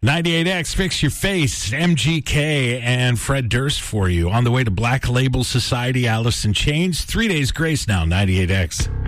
98X, Fix Your Face, MGK, and Fred Durst for you. On the way to Black Label Society, Alice in Chains. 3 days grace now, 98X.